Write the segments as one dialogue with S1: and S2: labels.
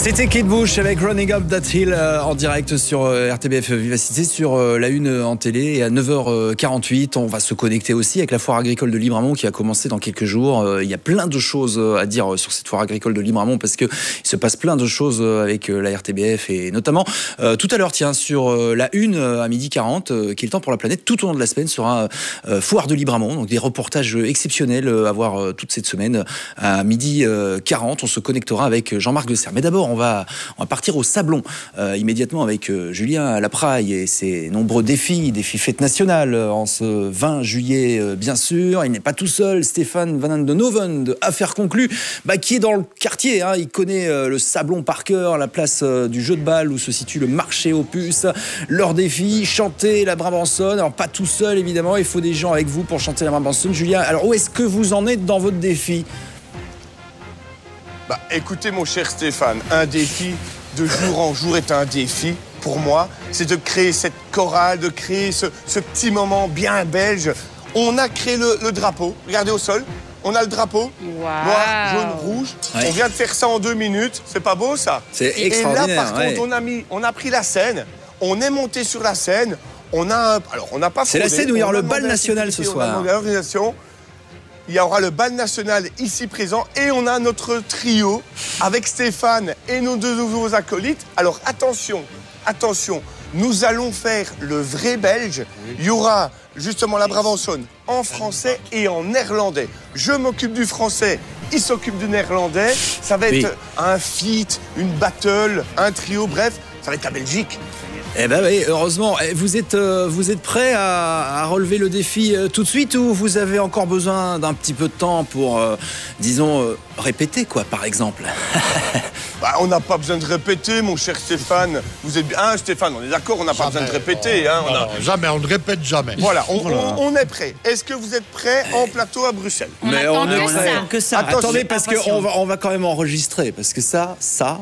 S1: C'était Kate Bush avec Running Up That Hill en direct sur RTBF Vivacité, sur la une en télé. Et à 9h48, on va se connecter aussi avec la foire agricole de Libramont qui a commencé dans quelques jours. Il y a plein de choses à dire sur cette foire agricole de Libramont parce qu'il se passe plein de choses avec la RTBF et notamment tout à l'heure, tiens, sur la une à 12h40, qui est le temps pour la planète, tout au long de la semaine sera foire de Libramont. Donc des reportages exceptionnels à voir toute cette semaine à 12h40. On se connectera avec Jean-Marc Desserre. Mais d'abord, on va partir au Sablon immédiatement avec Julien Lapraille et ses nombreux défis fêtes nationales en ce 20 juillet, bien sûr. Il n'est pas tout seul, Stéphane Van de Noven de Affaires Conclues, qui est dans le quartier. Il connaît le Sablon par cœur, la place du jeu de balle où se situe le marché aux puces. Leur défi, chanter la Brabançonne. Alors pas tout seul évidemment, il faut des gens avec vous pour chanter la Brabançonne. Julien, alors où est-ce que vous en êtes dans votre défi ?
S2: Écoutez mon cher Stéphane, un défi de jour en jour est un défi pour moi. C'est de créer cette chorale, de créer ce petit moment bien belge. On a créé le drapeau, regardez au sol, on a le drapeau, noir, jaune, rouge. Ouais. On vient de faire ça en 2 minutes, c'est pas beau ça?
S1: C'est extraordinaire.
S2: Et là par contre on a pris la scène, on est monté sur la scène, on n'a pas...
S1: C'est la scène où il y aura le bal national ce soir.
S2: Il y aura le bal national ici présent et on a notre trio avec Stéphane et nos 2 nouveaux acolytes. Alors attention, nous allons faire le vrai belge. Il y aura justement la Brabançonne en français et en néerlandais. Je m'occupe du français, il s'occupe du néerlandais. Ça va être un feat, une battle, un trio, bref, ça va être la Belgique.
S1: Eh ben oui, heureusement. Vous êtes prêts à relever le défi tout de suite ou vous avez encore besoin d'un petit peu de temps pour, disons, répéter quoi, par exemple?
S2: On n'a pas besoin de répéter, mon cher Stéphane. Vous êtes bien, Stéphane, on est d'accord, on n'a pas besoin de répéter.
S3: Jamais, on ne répète jamais.
S2: Voilà, on est prêt. Est-ce que vous êtes prêts en plateau à Bruxelles?
S1: Mais on est prêt
S4: que ça.
S1: Attendez, parce qu'on va quand même enregistrer, parce que ça.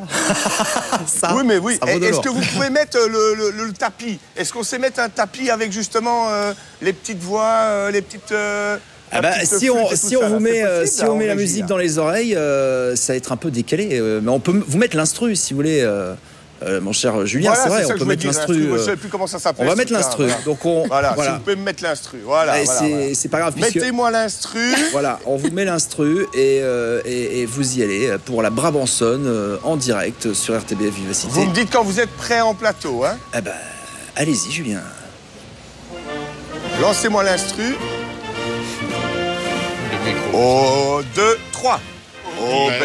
S2: Oui, mais oui. Est-ce que vous pouvez mettre le tapis? Est-ce qu'on sait mettre un tapis avec justement les petites voix, les petites...
S1: si on vous met la musique dans les oreilles, ça va être un peu décalé. Mais on peut vous mettre l'instru si vous voulez, mon cher Julien.
S2: Voilà,
S1: c'est vrai, on peut mettre l'instru.
S2: Je ne sais plus comment ça s'appelle.
S1: On va mettre l'instru.
S2: Voilà.
S1: Donc
S2: si vous pouvez me mettre l'instru. Voilà.
S1: C'est pas grave.
S2: Mettez-moi l'instru.
S1: Voilà, on vous met l'instru et vous y allez pour la Brabançonne en direct sur RTBF Vivacité.
S2: Vous me dites quand vous êtes prêts en plateau, hein?
S1: Allez-y, Julien.
S2: Lancez-moi l'instru. 2, 3.